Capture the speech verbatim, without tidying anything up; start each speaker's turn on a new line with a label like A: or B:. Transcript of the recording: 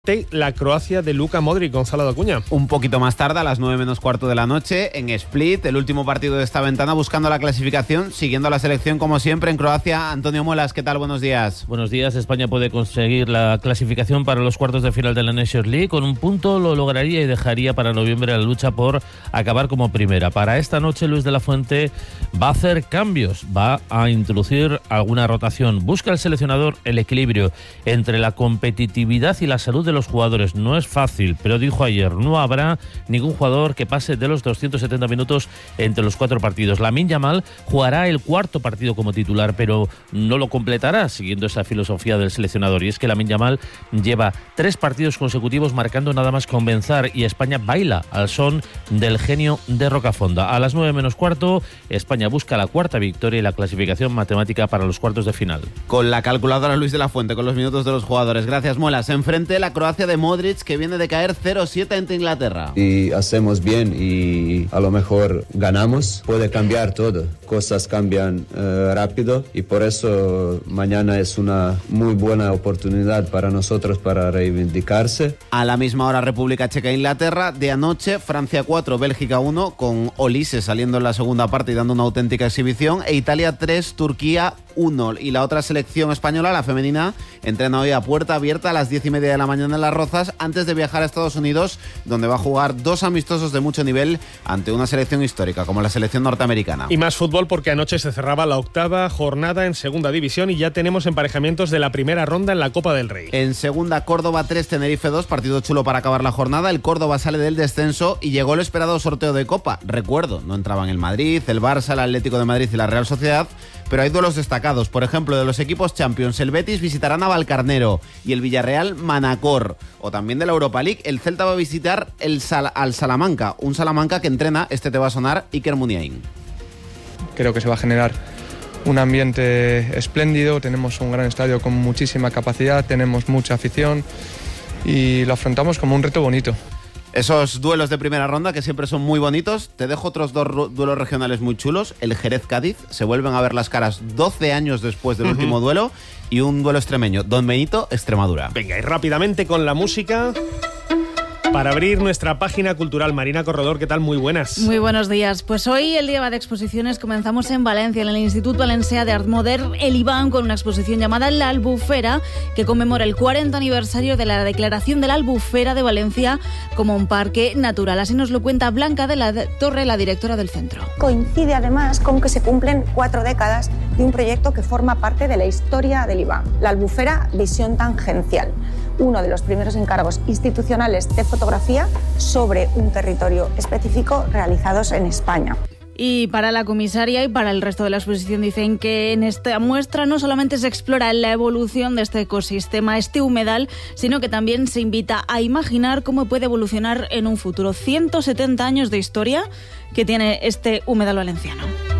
A: La Croacia de Luka Modric, Gonzalo de Acuña.
B: Un poquito más tarde, a las nueve menos cuarto de la noche, en Split, el último partido de esta ventana, buscando la clasificación, siguiendo la selección como siempre en Croacia. Antonio Muelas, ¿qué tal? Buenos días.
C: Buenos días. España puede conseguir la clasificación para los cuartos de final de la Nations League. Con un punto lo lograría y dejaría para noviembre la lucha por acabar como primera. Para esta noche, Luis de la Fuente va a hacer cambios, va a introducir alguna rotación. Busca el seleccionador el equilibrio entre la competitividad y la salud de los jugadores. No es fácil, pero dijo ayer, no habrá ningún jugador que pase de los doscientos setenta minutos entre los cuatro partidos. Lamine Yamal jugará el cuarto partido como titular, pero no lo completará siguiendo esa filosofía del seleccionador. Y es que Lamine Yamal lleva tres partidos consecutivos marcando nada más comenzar y España baila al son del genio de Rocafonda. A las nueve menos cuarto, España busca la cuarta victoria y la clasificación matemática para los cuartos de final.
B: Con la calculadora Luis de la Fuente, con los minutos de los jugadores. Gracias, Muelas. Enfrente la Croacia de Modric, que viene de caer cero siete ante Inglaterra.
D: Si hacemos bien y a lo mejor ganamos, puede cambiar todo. Cosas cambian eh, rápido y por eso mañana es una muy buena oportunidad para nosotros para reivindicarse.
B: A la misma hora, República Checa e Inglaterra. De anoche, Francia cuatro, Bélgica uno, con Olise saliendo en la segunda parte y dando una auténtica exhibición. E Italia tres, Turquía uno. Y la otra selección española, la femenina, entrena hoy a puerta abierta a las diez y media de la mañana en Las Rozas, antes de viajar a Estados Unidos, donde va a jugar dos amistosos de mucho nivel ante una selección histórica como la selección norteamericana.
A: Y más fútbol, porque anoche se cerraba la octava jornada en segunda división y ya tenemos emparejamientos de la primera ronda en la Copa del Rey.
B: En segunda, Córdoba tres, Tenerife dos, partido chulo para acabar la jornada. El Córdoba sale del descenso y llegó el esperado sorteo de Copa. Recuerdo, no entraban el Madrid, el Barça, el Atlético de Madrid y la Real Sociedad, pero hay duelos destacados. Por ejemplo, de los equipos Champions, el Betis visitará Navalcarnero y el Villarreal Manacor. O también de la Europa League, el Celta va a visitar el Sal- al Salamanca, un Salamanca que entrena, este te va a sonar, Iker Muniain.
E: Creo que se va a generar un ambiente espléndido, tenemos un gran estadio con muchísima capacidad, tenemos mucha afición y lo afrontamos como un reto bonito.
B: Esos duelos de primera ronda que siempre son muy bonitos. Te dejo otros dos ru- duelos regionales muy chulos. El Jerez-Cádiz, se vuelven a ver las caras doce años después del uh-huh. último duelo. Y un duelo extremeño, Don Benito, Extremadura.
A: Venga, y rápidamente con la música, para abrir nuestra página cultural. Marina Corredor, ¿qué tal? Muy buenas.
F: Muy buenos días. Pues hoy el día de exposiciones comenzamos en Valencia, en el Institut Valencià d'Art Modern, el Iván, con una exposición llamada La Albufera, que conmemora el cuarenta aniversario de la declaración de la Albufera de Valencia como un parque natural. Así nos lo cuenta Blanca de la Torre, la directora del centro.
G: Coincide además con que se cumplen cuatro décadas de un proyecto que forma parte de la historia del Iván, la Albufera Visión Tangencial, uno de los primeros encargos institucionales de fotografía sobre un territorio específico realizados en España.
F: Y para la comisaria y para el resto de la exposición dicen que en esta muestra no solamente se explora la evolución de este ecosistema, este humedal, sino que también se invita a imaginar cómo puede evolucionar en un futuro. ciento setenta años de historia que tiene este humedal valenciano.